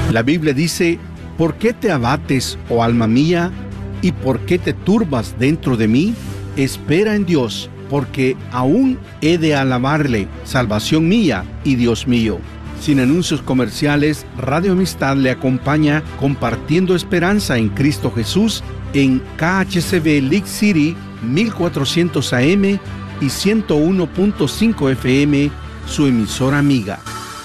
La Biblia dice: ¿por qué te abates, oh alma mía? ¿Y por qué te turbas dentro de mí? Espera en Dios, porque aún he de alabarle, salvación mía y Dios mío. Sin anuncios comerciales, Radio Amistad le acompaña compartiendo esperanza en Cristo Jesús en KHCB League City 1400 AM y 101.5 FM, su emisora amiga.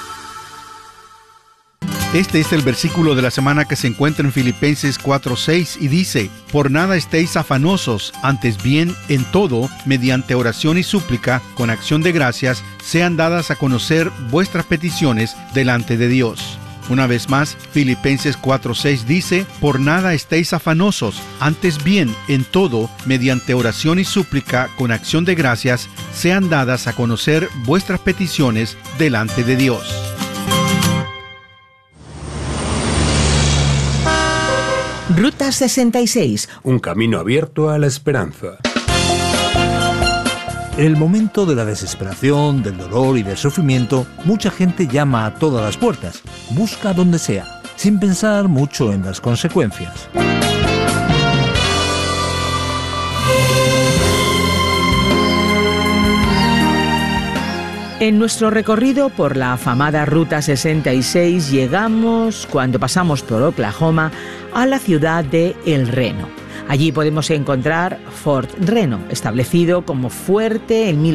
Este es el versículo de la semana que se encuentra en Filipenses 4:6 y dice: por nada estéis afanosos, antes bien en todo, mediante oración y súplica, con acción de gracias, sean dadas a conocer vuestras peticiones delante de Dios. Una vez más, Filipenses 4:6 dice: por nada estéis afanosos, antes bien en todo, mediante oración y súplica, con acción de gracias, sean dadas a conocer vuestras peticiones delante de Dios. Ruta 66. Un camino abierto a la esperanza. En el momento de la desesperación, del dolor y del sufrimiento, mucha gente llama a todas las puertas, busca donde sea, sin pensar mucho en las consecuencias. En nuestro recorrido por la afamada Ruta 66 llegamos, cuando pasamos por Oklahoma, a la ciudad de El Reno. Allí podemos encontrar Fort Reno, establecido como fuerte en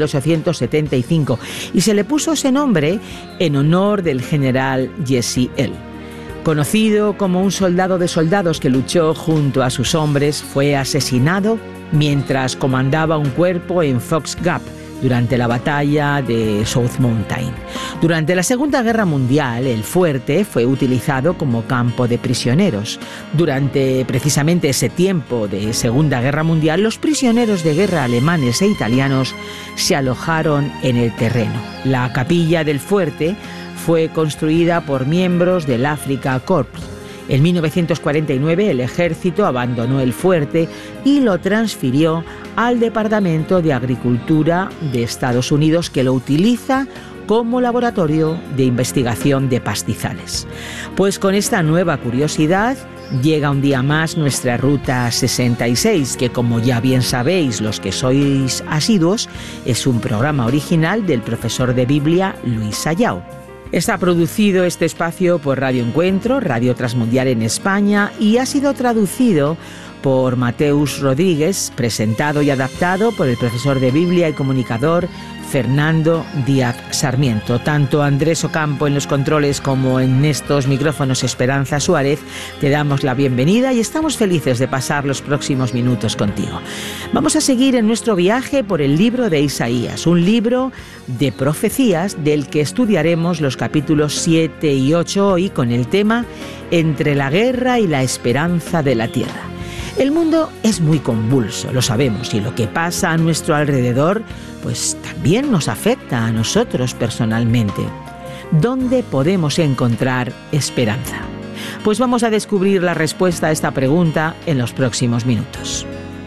1875, y se le puso ese nombre en honor del general Jesse L. Conocido como un soldado de soldados que luchó junto a sus hombres, fue asesinado mientras comandaba un cuerpo en Fox Gap, durante la batalla de South Mountain. Durante la Segunda Guerra Mundial, el fuerte fue utilizado como campo de prisioneros. Durante precisamente ese tiempo de Segunda Guerra Mundial, los prisioneros de guerra alemanes e italianos se alojaron en el terreno. La capilla del fuerte fue construida por miembros del Afrika Korps. En 1949 el ejército abandonó el fuerte y lo transfirió al Departamento de Agricultura de Estados Unidos, que lo utiliza como laboratorio de investigación de pastizales. Pues con esta nueva curiosidad llega un día más nuestra Ruta 66, que, como ya bien sabéis los que sois asiduos, es un programa original del profesor de Biblia Luis Sayao. Está producido este espacio por Radio Encuentro, Radio Transmundial en España, y ha sido traducido por Mateus Rodríguez, presentado y adaptado por el profesor de Biblia y comunicador Fernando Díaz Sarmiento. Tanto Andrés Ocampo en los controles como en estos micrófonos Esperanza Suárez te damos la bienvenida y estamos felices de pasar los próximos minutos contigo. Vamos a seguir en nuestro viaje por el libro de Isaías, un libro de profecías del que estudiaremos los capítulos 7 y 8 hoy, con el tema Entre la guerra y la esperanza de la tierra. El mundo es muy convulso, lo sabemos, y lo que pasa a nuestro alrededor pues también nos afecta a nosotros personalmente. ¿Dónde podemos encontrar esperanza? Pues vamos a descubrir la respuesta a esta pregunta en los próximos minutos.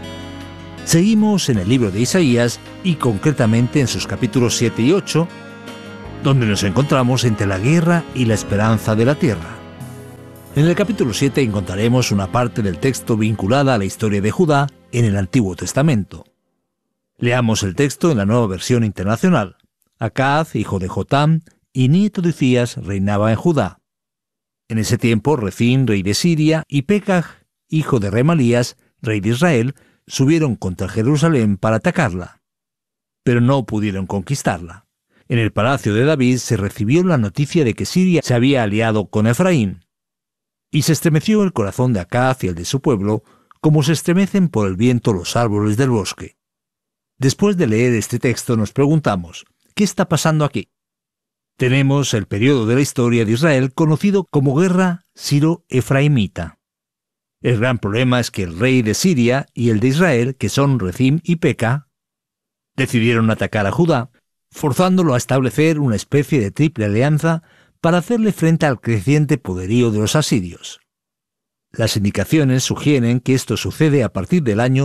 Seguimos en el libro de Isaías y concretamente en sus capítulos 7 y 8, donde nos encontramos entre la guerra y la esperanza de la tierra. En el capítulo 7 encontraremos una parte del texto vinculada a la historia de Judá en el Antiguo Testamento. Leamos el texto en la Nueva Versión Internacional. Acaz, hijo de Jotam y nieto de Uzías, reinaba en Judá. En ese tiempo, Rezín, rey de Siria, y Pekaj, hijo de Remalías, rey de Israel, subieron contra Jerusalén para atacarla, pero no pudieron conquistarla. En el palacio de David se recibió la noticia de que Siria se había aliado con Efraín, y se estremeció el corazón de Acaz y el de su pueblo, como se estremecen por el viento los árboles del bosque. Después de leer este texto nos preguntamos, ¿qué está pasando aquí? Tenemos el periodo de la historia de Israel conocido como Guerra Siro-Efraimita. El gran problema es que el rey de Siria y el de Israel, que son Rezín y Pekah, decidieron atacar a Judá, forzándolo a establecer una especie de triple alianza para hacerle frente al creciente poderío de los asirios. Las indicaciones sugieren que esto sucede a partir del año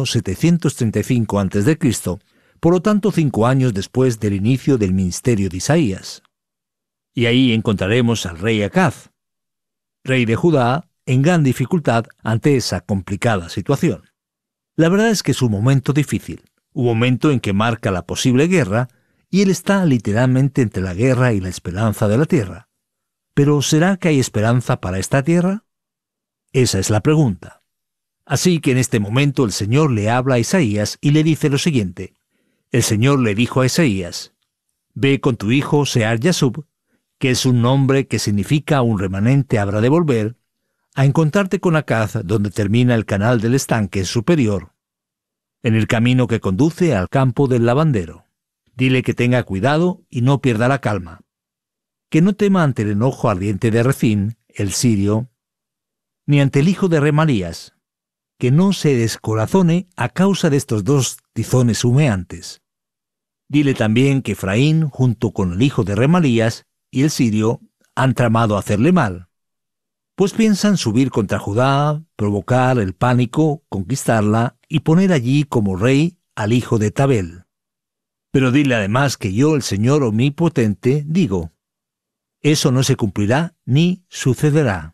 735 a.C., por lo tanto 5 años después del inicio del ministerio de Isaías. Y ahí encontraremos al rey Acaz. rey de Judá, en gran dificultad ante esa complicada situación. La verdad es que es un momento difícil, un momento en que marca la posible guerra, y él está literalmente entre la guerra y la esperanza de la tierra. ¿Pero será que hay esperanza para esta tierra? Esa es la pregunta. Así que en este momento el Señor le habla a Isaías y le dice lo siguiente. El Señor le dijo a Isaías: «Ve con tu hijo Sear-Yashub, que es un nombre que significa un remanente habrá de volver, a encontrarte con Acaz donde termina el canal del estanque superior, en el camino que conduce al campo del lavandero. Dile que tenga cuidado y no pierda la calma, que no tema ante el enojo ardiente de Rezín, el sirio, ni ante el hijo de Remalías, que no se descorazone a causa de estos dos tizones humeantes. Dile también que Efraín, junto con el hijo de Remalías y el sirio, han tramado hacerle mal, pues piensan subir contra Judá, provocar el pánico, conquistarla y poner allí como rey al hijo de Tabel. Pero dile además que yo, el Señor Omnipotente, digo: eso no se cumplirá ni sucederá.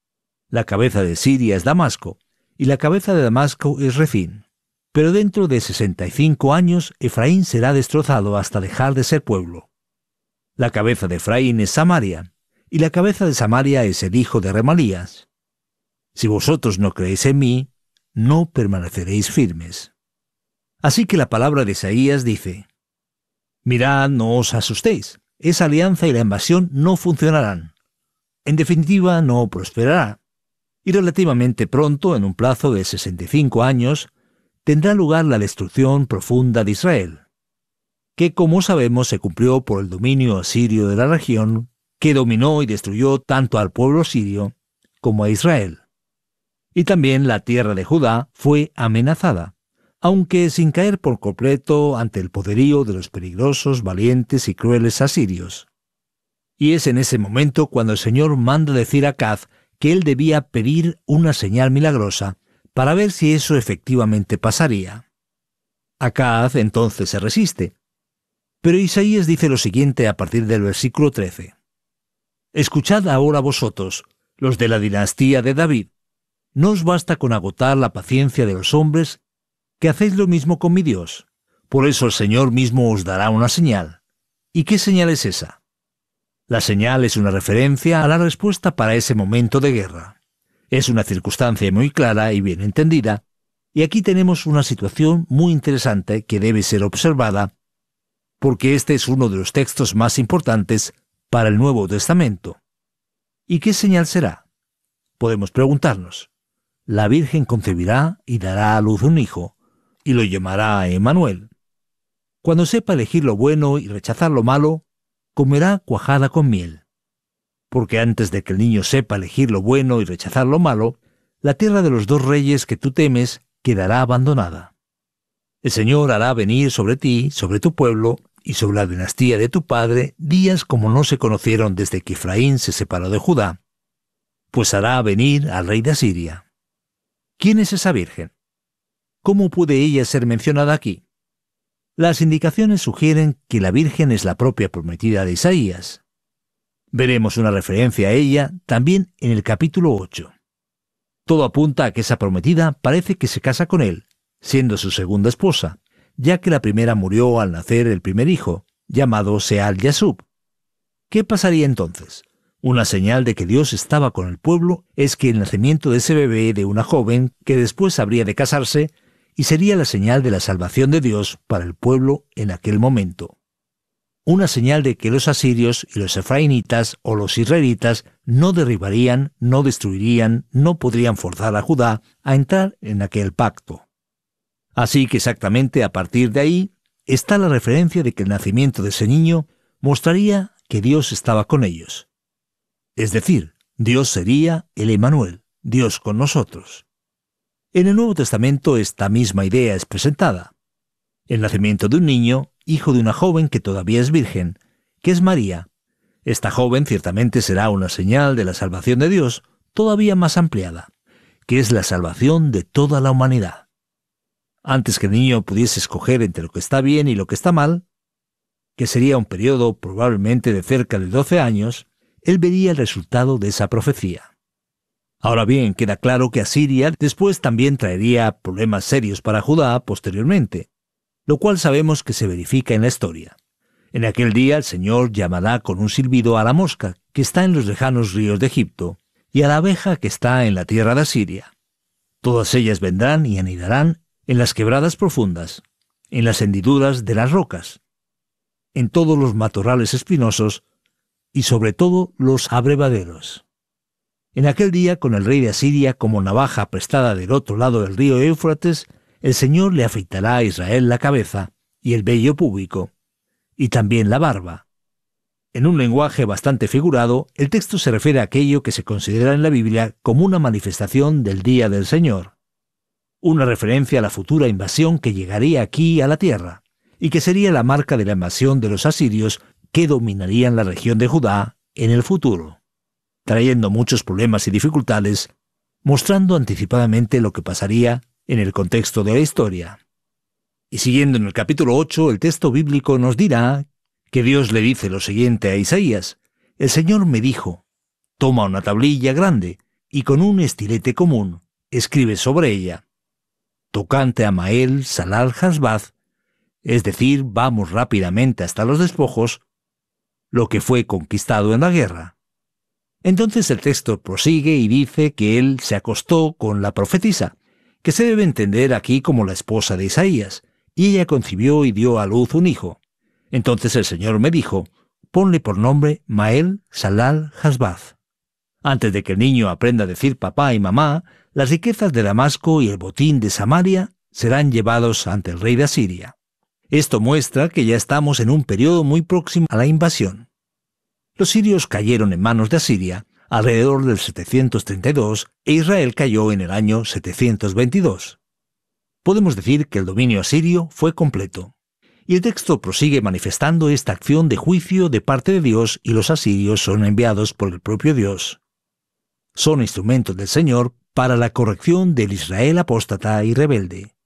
La cabeza de Siria es Damasco, y la cabeza de Damasco es Rezín. Pero dentro de 65 años Efraín será destrozado hasta dejar de ser pueblo. La cabeza de Efraín es Samaria, y la cabeza de Samaria es el hijo de Remalías. Si vosotros no creéis en mí, no permaneceréis firmes». Así que la palabra de Isaías dice: «Mirad, no os asustéis, esa alianza y la invasión no funcionarán. En definitiva, no prosperará. Y relativamente pronto, en un plazo de 65 años, tendrá lugar la destrucción profunda de Israel, que como sabemos se cumplió por el dominio asirio de la región, que dominó y destruyó tanto al pueblo sirio como a Israel. Y también la tierra de Judá fue amenazada, aunque sin caer por completo ante el poderío de los peligrosos, valientes y crueles asirios. Y es en ese momento cuando el Señor manda decir a Acaz que él debía pedir una señal milagrosa para ver si eso efectivamente pasaría. Acaz entonces se resiste. Pero Isaías dice lo siguiente a partir del versículo 13. «Escuchad ahora vosotros, los de la dinastía de David. ¿No os basta con agotar la paciencia de los hombres, que hacéis lo mismo con mi Dios? Por eso el Señor mismo os dará una señal». ¿Y qué señal es esa? La señal es una referencia a la respuesta para ese momento de guerra. Es una circunstancia muy clara y bien entendida, y aquí tenemos una situación muy interesante que debe ser observada, porque este es uno de los textos más importantes para el Nuevo Testamento. ¿Y qué señal será? Podemos preguntarnos. La Virgen concebirá y dará a luz un hijo, y lo llamará Emmanuel. Cuando sepa elegir lo bueno y rechazar lo malo, comerá cuajada con miel. Porque antes de que el niño sepa elegir lo bueno y rechazar lo malo, la tierra de los dos reyes que tú temes quedará abandonada. El Señor hará venir sobre ti, sobre tu pueblo y sobre la dinastía de tu padre días como no se conocieron desde que Efraín se separó de Judá, pues hará venir al rey de Asiria. ¿Quién es esa virgen? ¿Cómo puede ella ser mencionada aquí? Las indicaciones sugieren que la Virgen es la propia prometida de Isaías. Veremos una referencia a ella también en el capítulo 8. Todo apunta a que esa prometida parece que se casa con él, siendo su segunda esposa, ya que la primera murió al nacer el primer hijo, llamado Sear-Yashub. ¿Qué pasaría entonces? Una señal de que Dios estaba con el pueblo es que el nacimiento de ese bebé de una joven que después habría de casarse y sería la señal de la salvación de Dios para el pueblo en aquel momento. Una señal de que los asirios y los efraínitas o los israelitas no derribarían, no destruirían, no podrían forzar a Judá a entrar en aquel pacto. Así que exactamente a partir de ahí está la referencia de que el nacimiento de ese niño mostraría que Dios estaba con ellos. Es decir, Dios sería el Emmanuel, Dios con nosotros. En el Nuevo Testamento esta misma idea es presentada. El nacimiento de un niño, hijo de una joven que todavía es virgen, que es María. Esta joven ciertamente será una señal de la salvación de Dios todavía más ampliada, que es la salvación de toda la humanidad. Antes que el niño pudiese escoger entre lo que está bien y lo que está mal, que sería un periodo probablemente de cerca de 12 años, él vería el resultado de esa profecía. Ahora bien, queda claro que Asiria después también traería problemas serios para Judá posteriormente, lo cual sabemos que se verifica en la historia. En aquel día el Señor llamará con un silbido a la mosca que está en los lejanos ríos de Egipto y a la abeja que está en la tierra de Asiria. Todas ellas vendrán y anidarán en las quebradas profundas, en las hendiduras de las rocas, en todos los matorrales espinosos y sobre todo los abrevaderos. En aquel día, con el rey de Asiria como navaja prestada del otro lado del río Éufrates, el Señor le afeitará a Israel la cabeza y el vello púbico, y también la barba. En un lenguaje bastante figurado, el texto se refiere a aquello que se considera en la Biblia como una manifestación del día del Señor, una referencia a la futura invasión que llegaría aquí a la tierra, y que sería la marca de la invasión de los asirios que dominarían la región de Judá en el futuro, trayendo muchos problemas y dificultades, mostrando anticipadamente lo que pasaría en el contexto de la historia. Y siguiendo en el capítulo 8, el texto bíblico nos dirá que Dios le dice lo siguiente a Isaías: «El Señor me dijo, toma una tablilla grande y con un estilete común escribe sobre ella, tocante a Mael Salal Hasbaz, es decir, vamos rápidamente hasta los despojos, lo que fue conquistado en la guerra». Entonces el texto prosigue y dice que él se acostó con la profetisa, que se debe entender aquí como la esposa de Isaías, y ella concibió y dio a luz un hijo. Entonces el Señor me dijo, ponle por nombre Mael Salal Hasbaz. Antes de que el niño aprenda a decir papá y mamá, las riquezas de Damasco y el botín de Samaria serán llevados ante el rey de Asiria. Esto muestra que ya estamos en un periodo muy próximo a la invasión. Los sirios cayeron en manos de Asiria alrededor del 732 e Israel cayó en el año 722. Podemos decir que el dominio asirio fue completo. Y el texto prosigue manifestando esta acción de juicio de parte de Dios, y los asirios son enviados por el propio Dios. Son instrumentos del Señor para la corrección del Israel apóstata y rebelde.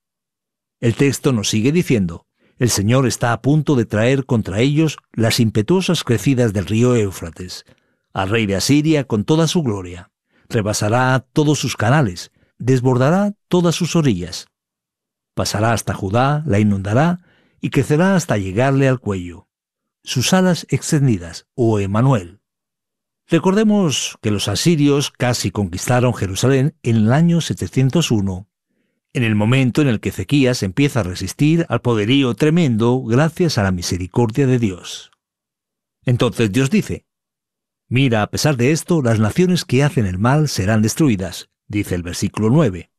El texto nos sigue diciendo, el Señor está a punto de traer contra ellos las impetuosas crecidas del río Éufrates, al rey de Asiria con toda su gloria. Rebasará todos sus canales, desbordará todas sus orillas. Pasará hasta Judá, la inundará y crecerá hasta llegarle al cuello. Sus alas extendidas, oh Emmanuel. Recordemos que los asirios casi conquistaron Jerusalén en el año 701, en el momento en el que Ezequías empieza a resistir al poderío tremendo gracias a la misericordia de Dios. Entonces Dios dice, mira, a pesar de esto, las naciones que hacen el mal serán destruidas, dice el versículo 9.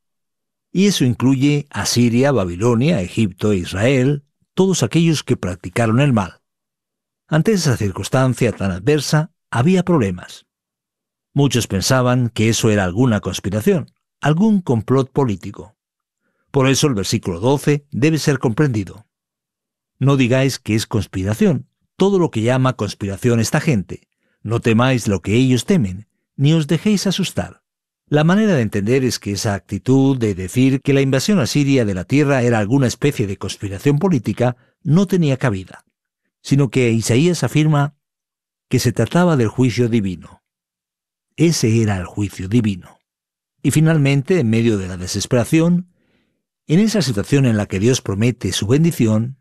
Y eso incluye a Asiria, Babilonia, Egipto e Israel, todos aquellos que practicaron el mal. Ante esa circunstancia tan adversa, había problemas. Muchos pensaban que eso era alguna conspiración, algún complot político. Por eso el versículo 12 debe ser comprendido. No digáis que es conspiración, todo lo que llama conspiración esta gente. No temáis lo que ellos temen, ni os dejéis asustar. La manera de entender es que esa actitud de decir que la invasión asiria de la tierra era alguna especie de conspiración política no tenía cabida, sino que Isaías afirma que se trataba del juicio divino. Ese era el juicio divino. Y finalmente, en medio de la desesperación, en esa situación en la que Dios promete su bendición,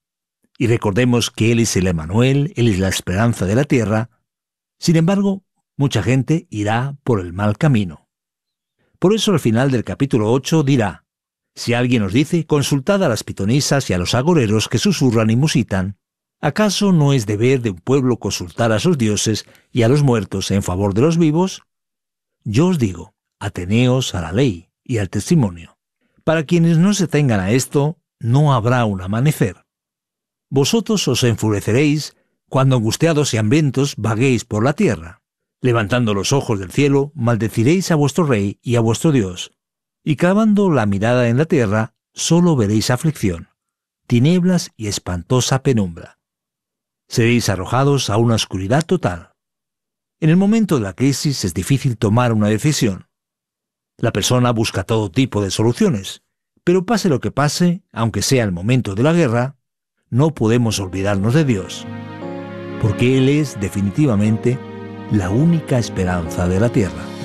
y recordemos que Él es el Emmanuel, Él es la esperanza de la tierra, sin embargo, mucha gente irá por el mal camino. Por eso al final del capítulo 8 dirá, si alguien os dice, consultad a las pitonisas y a los agoreros que susurran y musitan, ¿acaso no es deber de un pueblo consultar a sus dioses y a los muertos en favor de los vivos? Yo os digo, ateneos a la ley y al testimonio. Para quienes no se tengan a esto, no habrá un amanecer. Vosotros os enfureceréis cuando angustiados y hambrientos vaguéis por la tierra. Levantando los ojos del cielo, maldeciréis a vuestro rey y a vuestro Dios, y clavando la mirada en la tierra, solo veréis aflicción, tinieblas y espantosa penumbra. Seréis arrojados a una oscuridad total. En el momento de la crisis es difícil tomar una decisión. La persona busca todo tipo de soluciones, pero pase lo que pase, aunque sea el momento de la guerra, no podemos olvidarnos de Dios, porque Él es definitivamente la única esperanza de la tierra.